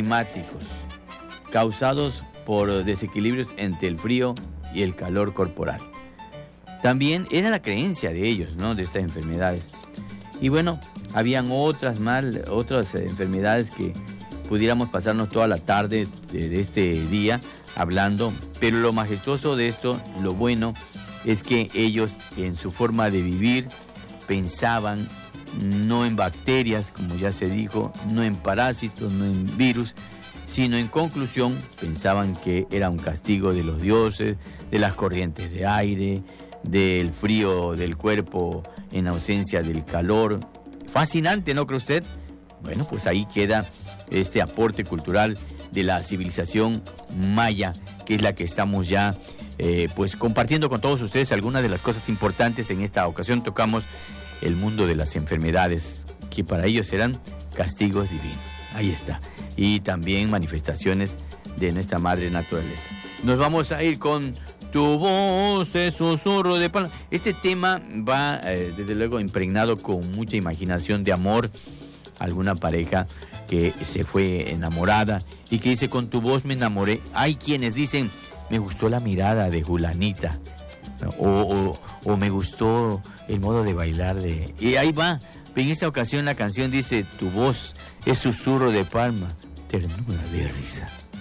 reumáticos causados por desequilibrios entre el frío y el calor corporal. También era la creencia de ellos, ¿no?, de estas enfermedades. Y bueno, habían otras enfermedades que pudiéramos pasarnos toda la tarde de este día hablando, pero lo majestuoso de esto, lo bueno, es que ellos en su forma de vivir pensaban no en bacterias, como ya se dijo, no en parásitos, no en virus, sino en conclusión pensaban que era un castigo de los dioses, de las corrientes de aire, del frío del cuerpo en ausencia del calor. Fascinante, ¿no cree usted? Bueno, pues ahí queda este aporte cultural de la civilización maya, que es la que estamos ya pues compartiendo con todos ustedes algunas de las cosas importantes. En esta ocasión tocamos el mundo de las enfermedades, que para ellos eran castigos divinos. Ahí está. Y también manifestaciones de nuestra madre naturaleza. Nos vamos a ir con Tu voz es susurro de palma. Este tema va, desde luego, impregnado con mucha imaginación de amor. Alguna pareja que se fue enamorada y que dice, con tu voz me enamoré. Hay quienes dicen, me gustó la mirada de Julanita. O me gustó el modo de bailar de... Y ahí va. En esta ocasión la canción dice, tu voz es susurro de palma, ternura de risa.